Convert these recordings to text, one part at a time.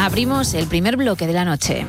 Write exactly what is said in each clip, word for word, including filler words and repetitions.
Abrimos el primer bloque de la noche.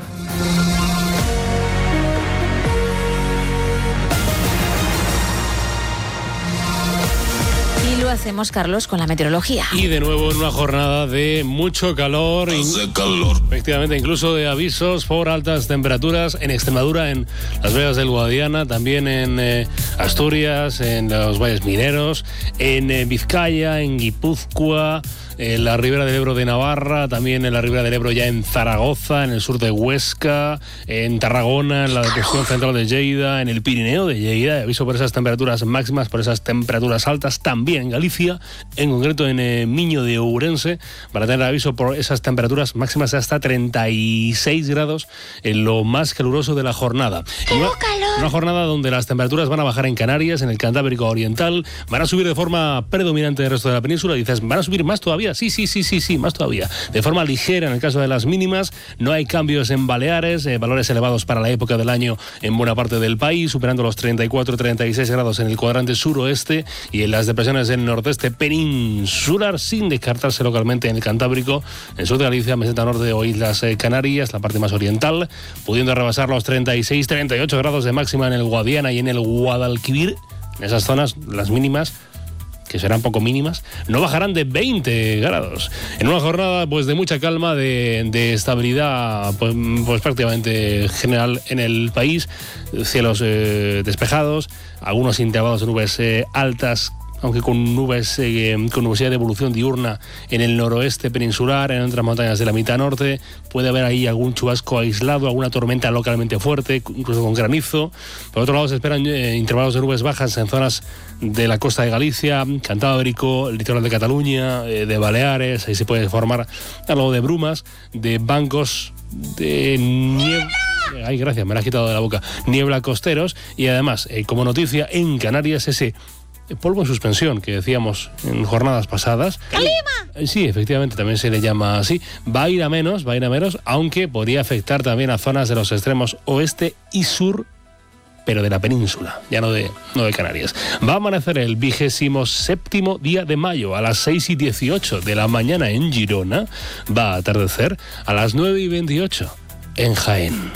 Y lo hacemos, Carlos, con la meteorología. Y de nuevo en una jornada de mucho calor. Hace calor. Efectivamente, incluso de avisos por altas temperaturas en Extremadura, en las Vegas del Guadiana, también en eh, Asturias, en los valles mineros, en eh, Vizcaya, en Guipúzcoa, en la ribera del Ebro de Navarra, también en la ribera del Ebro ya en Zaragoza, en el sur de Huesca, en Tarragona, en la depresión central de Lleida, en el Pirineo de Lleida, aviso por esas temperaturas máximas, por esas temperaturas altas, también en Galicia, en concreto en eh, Miño de Ourense, para tener aviso por esas temperaturas máximas de hasta treinta y seis grados en lo más caluroso de la jornada. ¡Tengo una, calor! Una jornada donde las temperaturas van a bajar en Canarias, en el Cantábrico Oriental, van a subir de forma predominante del resto de la península, y dices, ¿van a subir más todavía? Sí, sí, sí, sí, sí, más todavía. De forma ligera en el caso de las mínimas, no hay cambios en Baleares, eh, valores elevados para la época del año en buena parte del país, superando los treinta y cuatro treinta y seis grados en el cuadrante suroeste y en las depresiones del nordeste peninsular, sin descartarse localmente en el Cantábrico, en sur de Galicia, meseta norte o Islas eh, Canarias, la parte más oriental, pudiendo rebasar los treinta y seis treinta y ocho grados de máxima en el Guadiana y en el Guadalquivir. En esas zonas, las mínimas, que serán poco mínimas, no bajarán de veinte grados. En una jornada pues de mucha calma, de, de estabilidad pues, pues prácticamente general en el país, cielos eh, despejados, algunos intervalos de nubes eh, altas, aunque con nubes, eh, con nubosidad de evolución diurna en el noroeste peninsular, en otras montañas de la mitad norte. Puede haber ahí algún chubasco aislado, alguna tormenta localmente fuerte, incluso con granizo. Por otro lado, se esperan eh, intervalos de nubes bajas en zonas de la costa de Galicia, Cantábrico, el litoral de Cataluña, eh, de Baleares. Ahí se puede formar algo de brumas, de bancos de niebla. Ay, gracias, me la has quitado de la boca. Niebla costeros. Y además, eh, como noticia, en Canarias, ese polvo en suspensión que decíamos en jornadas pasadas. ¡Calima! Sí, efectivamente, también se le llama así. Va a ir a menos, va a ir a menos, aunque podría afectar también a zonas de los extremos oeste y sur, pero de la península, ya no de, no de Canarias. Va a amanecer el vigésimo séptimo día de mayo a las seis y dieciocho de la mañana en Girona. Va a atardecer a las nueve y veintiocho en Jaén.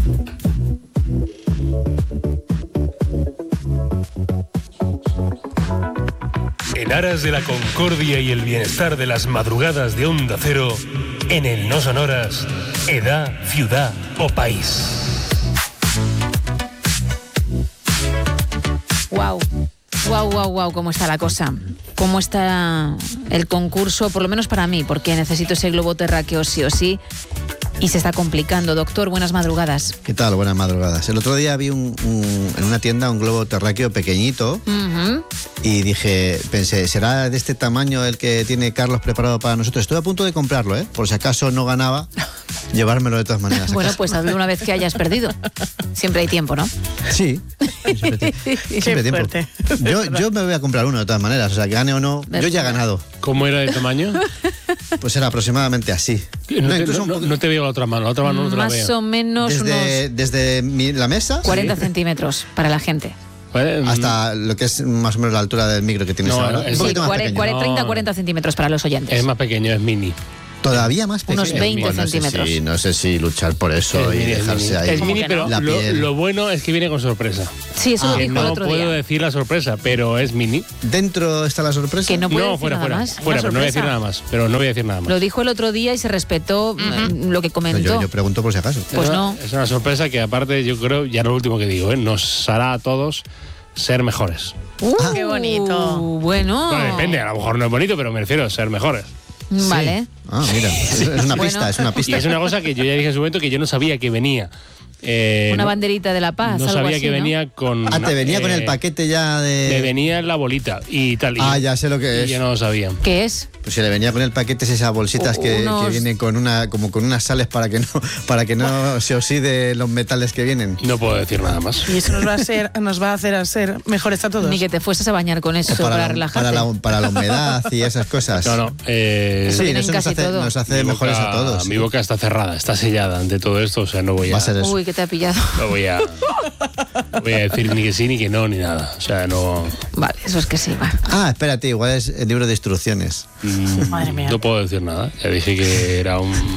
En aras de la concordia y el bienestar de las madrugadas de Onda Cero, en el No Sonoras, edad, ciudad o país. Wow, wow, wow, wow, cómo está la cosa. Cómo está el concurso, por lo menos para mí, porque necesito ese globo terráqueo sí o sí. Y se está complicando. Doctor, buenas madrugadas. ¿Qué tal? Buenas madrugadas. El otro día vi un, un, en una tienda un globo terráqueo pequeñito uh-huh. y dije, pensé, ¿será de este tamaño el que tiene Carlos preparado para nosotros? Estuve a punto de comprarlo, ¿eh? Por si acaso no ganaba, llevármelo de todas maneras. Bueno, pues hazlo una vez que hayas perdido. Siempre hay tiempo, ¿no? Sí. Siempre, siempre tiempo. Fuerte. Yo, yo me voy a comprar uno de todas maneras, o sea, que gane o no, yo ya he ganado. ¿Cómo era de tamaño? Pues era aproximadamente así. No, no, te, no, no, no te veo la otra mano, la otra mano no te la veo. Más o menos desde, unos... Desde mi, la mesa... cuarenta sí. centímetros para la gente. Vale, hasta lo que es más o menos la altura del micro que tienes no, ahora. Es sí, cuarenta, treinta, no. cuarenta centímetros para los oyentes. Es más pequeño, es mini. Todavía más pequeño. Unos veinte bueno, centímetros. No sé, si, no sé si luchar por eso es y mini, dejarse es ahí. Es mini, pero la lo, piel. lo bueno es que viene con sorpresa. Sí, eso ah, lo dijo no el otro día. No puedo decir la sorpresa, pero es mini. ¿Dentro está la sorpresa? Que no puede no, decir fuera, nada fuera. más. Fuera, pero no voy a decir nada más. Pero no voy a decir nada más. Lo dijo el otro día y se respetó uh-huh. lo que comentó. No, yo, yo pregunto por si acaso. Pues es no. Una, es una sorpresa que aparte yo creo, ya lo último que digo, ¿eh? nos hará a todos ser mejores. Uh, ah, ¡Qué bonito! Bueno. Bueno, depende, a lo mejor no es bonito, pero me refiero a ser mejores. Vale. Sí. Ah, mira, es, es una pista, bueno. es una pista. Y es una cosa que yo ya dije en su momento que yo no sabía que venía. Eh, una no, banderita de la paz. No algo sabía así, que ¿no? venía con. Ah, te venía eh, con el paquete ya de. Me venía en la bolita y tal. Y ah, ya sé lo que es. Yo no lo sabía. ¿Qué es? Pues si le venía con el paquete es esas bolsitas que, Unos... que vienen con una, como con unas sales para que no, para que no se oxide los metales que vienen. No puedo decir nada más. Y eso nos va a ser, nos va a hacer a ser mejores a todos. Ni que te fueses a bañar con eso para, para relajarte. Para la, para la humedad y esas cosas. No, no. Eh, eso sí, eso nos hace, todo. nos hace mejores boca, a todos. Mi boca está cerrada, está sellada ante todo esto, o sea, no voy a. Va a ser eso. Uy, que te ha pillado. No voy a. No voy a decir ni que sí ni que no ni nada. O sea, no. Vale, eso es que sí, va. Ah, espérate, igual es el libro de instrucciones. Mm, Madre mía. No puedo decir nada. Ya dije que era un.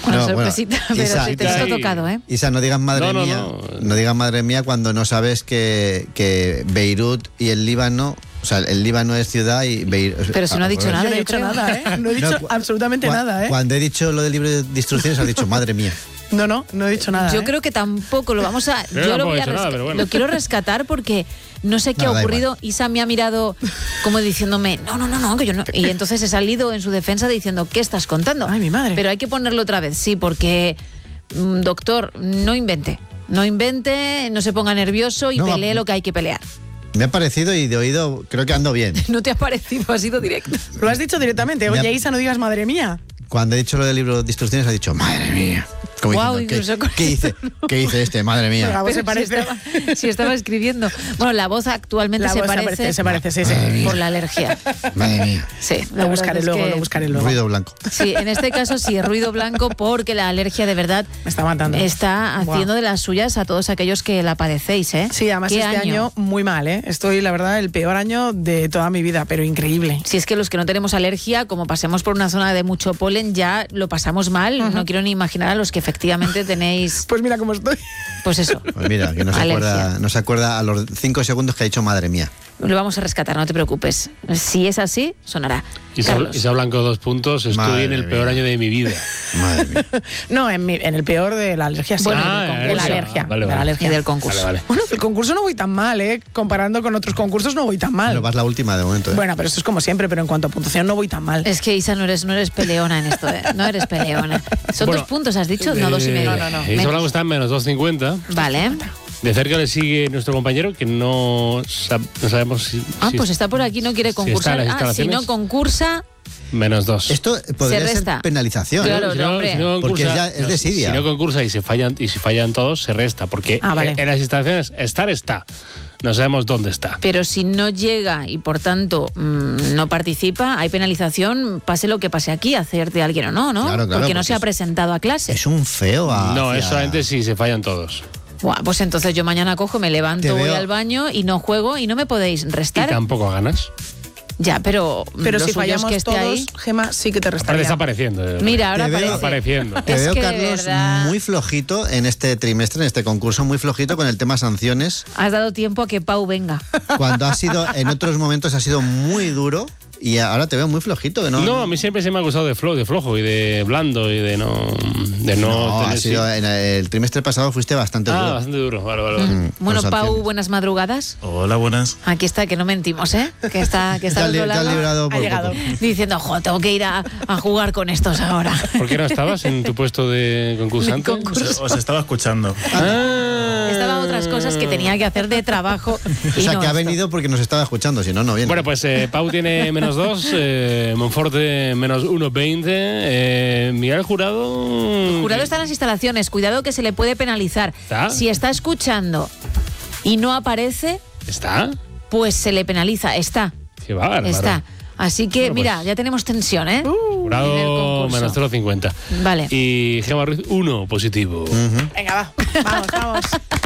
Una No, sorpresita, bueno, pero Isa, te, te Isa, lo he tocado, ¿eh? Isa, no digas madre No, no, mía. no. No digas madre mía cuando no sabes que, que Beirut y el Líbano, o sea, el Líbano es ciudad y Beirut. Pero si no ha dicho nada. Yo no he yo dicho creo. nada, ¿eh? No he dicho No, cu- absolutamente Cua- nada, ¿eh? Cuando he dicho lo del libro de instrucciones, has dicho madre mía. No, no, no he dicho nada. Yo ¿eh? creo que tampoco lo vamos a. Yo Yo lo, tampoco voy he a hecho nada, resca- pero bueno. lo quiero rescatar porque no sé qué No, ha da ocurrido. Isa me ha mirado como diciéndome, no, no, no, no, que yo no. Y entonces he salido en su defensa diciendo, ¿qué estás contando? Ay, mi madre. Pero hay que ponerlo otra vez, sí, porque, mm, doctor, no invente. No invente, no se ponga nervioso y No, pelee va- lo que hay que pelear. Me ha parecido y de oído creo que ando bien. No te ha parecido, ha sido directo. Lo has dicho directamente. Me ha- Oye, Isa, no digas madre mía. Cuando he dicho lo del libro de instrucciones, has dicho madre mía. Como Guau, diciendo, incluso ¿qué, con ¿qué hice? ¿Qué hice este? Madre Venga, mía. vos se Pero parece. Si estaba, si estaba escribiendo. Bueno, la voz actualmente La se, voz parece se parece, sí, sí. por la alergia. Madre mía. Sí, la Lo verdad buscaré es luego, que- lo buscaré luego. Ruido blanco. Sí, en este caso sí, ruido blanco porque la alergia de verdad Me está matando. está haciendo Buah. de las suyas a todos aquellos que la padecéis, ¿eh? Sí, además ¿Qué este año? muy mal, ¿eh? Estoy, la verdad, el peor año de toda mi vida, pero increíble. Si es que los que no tenemos alergia, como pasemos por una zona de mucho polen, ya lo pasamos mal. No quiero ni imaginar a los que efectivamente tenéis, Pues mira cómo estoy. pues eso. Pues mira, que no se, Alergia. acuerda, no se acuerda a los cinco segundos que ha dicho madre mía. Lo vamos a rescatar, no te preocupes. Si es así, sonará. Isa, Carlos. Isa Blanco, dos puntos. Estoy Madre en el peor mía. año de mi vida. Madre mía. No, en, mi- en el peor de la alergia, sí. Bueno, Ah, de la alergia. alergia. Vale, de la vale. alergia. Y del concurso. Vale, vale. Bueno, el concurso no voy tan mal, ¿eh? Comparando con otros concursos no voy tan mal. Pero vas la última de momento. ¿eh? Bueno, pero esto es como siempre, pero en cuanto a puntuación no voy tan mal. Es que Isa, no eres, no eres peleona en esto, ¿eh? No eres peleona. Son Bueno, dos puntos, has dicho, no dos y medio. no, no, no. Isa Menos. Blanco está en menos dos cincuenta. Vale. De cerca le sigue nuestro compañero, que no, sab- no sabemos si. Ah, si- pues está por aquí, no quiere si está en concursar. las Ah, si instalaciones. no concursa, Menos dos. Esto podría Se ser resta. penalización. ¿eh? Claro. Si no- hombre. si no Porque concursa- ya es no, desidia. Si no concursa y se fallan y si fallan todos, se resta. Porque Ah, vale. en las instalaciones estar está. No sabemos dónde está. pero si no llega y por tanto mm, no participa, hay penalización, pase lo que pase aquí, hacerte alguien o no, ¿no? Claro, claro, porque no porque se ha es- presentado a clase. Es un feo. No, hacia- es solamente si se fallan todos. Buah, pues entonces yo mañana cojo, me levanto, Te voy veo- al baño y no juego y no me podéis Y restar. tampoco ganas. Ya, pero, Pero lo si suyo es fallamos que esté todos, ahí. Gema sí que te Aparte restaría. está apareciendo. Mira, ahora Te veo- aparece. Está apareciendo. Te Es veo, que de Carlos, verdad- muy flojito en este trimestre, en este concurso, muy flojito con el tema sanciones. Has dado tiempo a que Pau venga. Cuando ha sido, en otros momentos ha sido muy duro y ahora te veo muy flojito. Que no, No, a mí siempre se me ha acusado de, flo, de flojo y de blando y de no. De no, No, ha tener- sido, sí. en el trimestre pasado fuiste bastante Ah, duro. bastante duro. Vale, vale, vale. Mm, Bueno, con Pau, sanciones. buenas madrugadas. Hola, buenas. Aquí está, que no mentimos, ¿eh? Que está, que está Te al has li- otro te has lado librado por Ha llegado. poco. diciendo, jo, tengo que ir a, a jugar con estos ahora. ¿Por qué no estabas en tu puesto de concursante? De concurso. Os estaba escuchando. Ah. Estaba otras cosas que tenía que hacer de trabajo. O y sea, no que ha esto. venido porque nos estaba escuchando, si no, no viene. Bueno, pues eh, Pau tiene menos dos, eh, Monforte menos uno veinte, eh, Miguel Jurado... El jurado está en las instalaciones, cuidado que se le puede penalizar. ¿Está? Si está escuchando y no aparece, ¿Está? pues se le penaliza. Está, Qué bárbaro. está. Así que, Bueno, pues- mira, ya tenemos tensión, ¿eh? en el Jurado concurso. menos cero coma cincuenta. Vale. Y Gemma Ruiz, uno positivo. Venga, va. Vamos, vamos.